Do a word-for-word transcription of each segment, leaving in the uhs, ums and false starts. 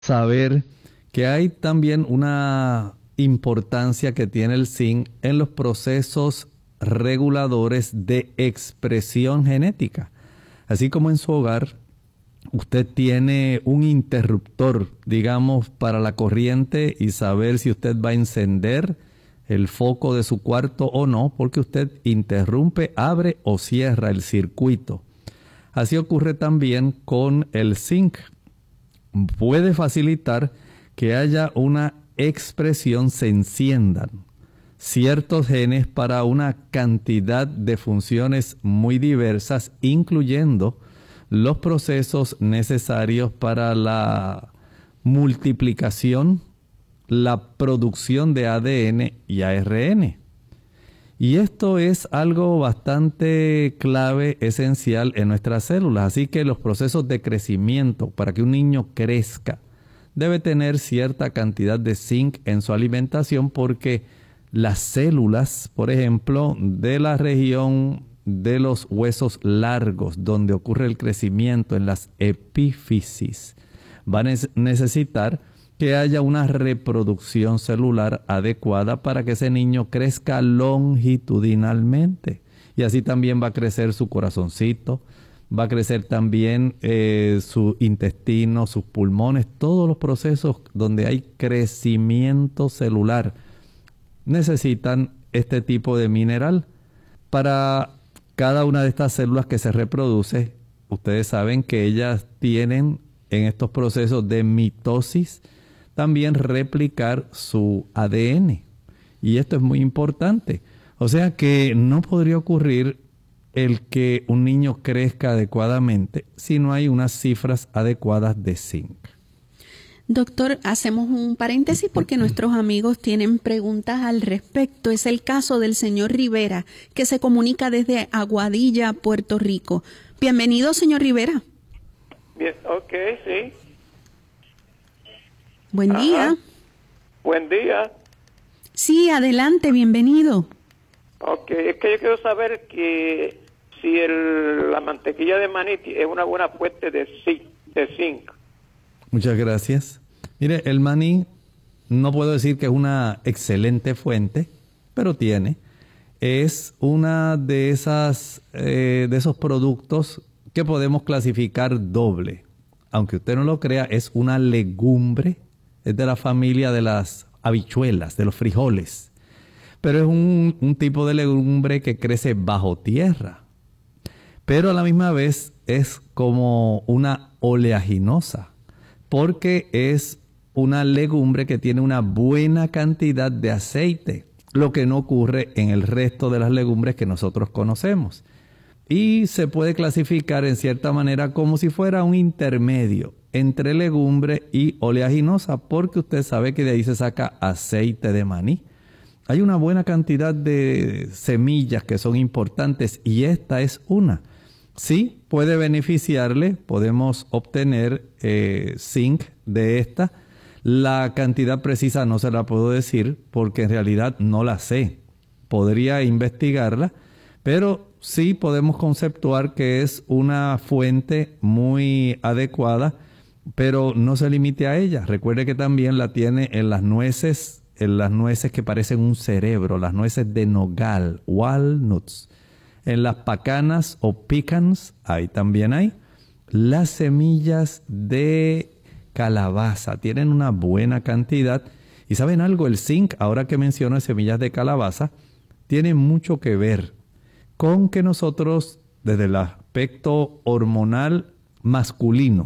saber que hay también una importancia que tiene el zinc en los procesos reguladores de expresión genética. Así como en su hogar, usted tiene un interruptor, digamos, para la corriente y saber si usted va a encender el foco de su cuarto o no, porque usted interrumpe, abre o cierra el circuito. Así ocurre también con el zinc. Puede facilitar que haya una expresión, se enciendan ciertos genes para una cantidad de funciones muy diversas, incluyendo los procesos necesarios para la multiplicación, la producción de A D N y A R N. Y esto es algo bastante clave, esencial en nuestras células. Así que los procesos de crecimiento, para que un niño crezca, debe tener cierta cantidad de zinc en su alimentación, porque las células, por ejemplo, de la región de los huesos largos, donde ocurre el crecimiento en las epífisis, van a necesitar que haya una reproducción celular adecuada para que ese niño crezca longitudinalmente. Y así también va a crecer su corazoncito, va a crecer también eh, su intestino, sus pulmones, todos los procesos donde hay crecimiento celular necesitan este tipo de mineral. Para cada una de estas células que se reproduce, ustedes saben que ellas tienen en estos procesos de mitosis también replicar su A D N. Y esto es muy importante. O sea que no podría ocurrir el que un niño crezca adecuadamente si no hay unas cifras adecuadas de zinc. Doctor, hacemos un paréntesis porque nuestros amigos tienen preguntas al respecto. Es el caso del señor Rivera, que se comunica desde Aguadilla, Puerto Rico. Bienvenido, señor Rivera. Bien, ok, sí. Buen Ajá. día. Buen día. Sí, adelante, bienvenido. Ok, es que yo quiero saber que si el, la mantequilla de maní es una buena fuente de zinc. De zinc. Muchas gracias. Mire, el maní no puedo decir que es una excelente fuente, pero tiene. Es una de esas eh, de esos productos que podemos clasificar doble. Aunque usted no lo crea, es una legumbre, es de la familia de las habichuelas, de los frijoles. Pero es un, un tipo de legumbre que crece bajo tierra. Pero a la misma vez es como una oleaginosa, porque es una legumbre que tiene una buena cantidad de aceite, lo que no ocurre en el resto de las legumbres que nosotros conocemos. Y se puede clasificar en cierta manera como si fuera un intermedio entre legumbre y oleaginosa, porque usted sabe que de ahí se saca aceite de maní. Hay una buena cantidad de semillas que son importantes y esta es una. Sí, puede beneficiarle, podemos obtener eh, zinc de esta. La cantidad precisa no se la puedo decir porque en realidad no la sé. Podría investigarla, pero sí podemos conceptuar que es una fuente muy adecuada, pero no se limite a ella. Recuerde que también la tiene en las nueces, en las nueces que parecen un cerebro, las nueces de nogal, walnuts. En las pacanas o pecans, ahí también hay. Las semillas de calabaza tienen una buena cantidad. Y ¿saben algo? El zinc, ahora que menciono semillas de calabaza, tiene mucho que ver con que nosotros, desde el aspecto hormonal masculino,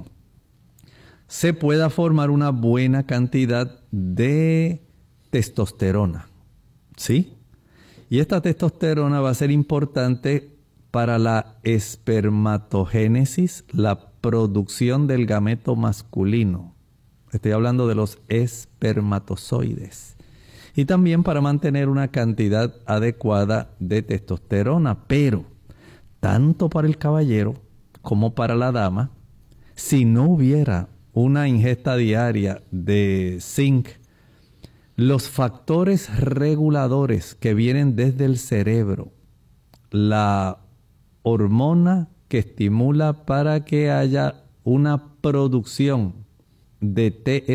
se pueda formar una buena cantidad de testosterona. ¿Sí? Y esta testosterona va a ser importante para la espermatogénesis, la producción del gameto masculino. Estoy hablando de los espermatozoides. Y también para mantener una cantidad adecuada de testosterona. Pero, tanto para el caballero como para la dama, si no hubiera una ingesta diaria de zinc, los factores reguladores que vienen desde el cerebro, la hormona que estimula para que haya una producción de T